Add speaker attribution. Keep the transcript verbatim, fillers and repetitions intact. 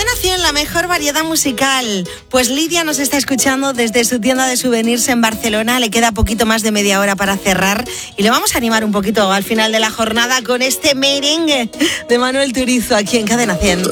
Speaker 1: Cadena cien, la mejor variedad musical. Pues Lidia nos está escuchando desde su tienda de souvenirs en Barcelona. Le queda poquito más de media hora para cerrar y le vamos a animar un poquito al final de la jornada con este merengue de Manuel Turizo aquí en Cadena cien.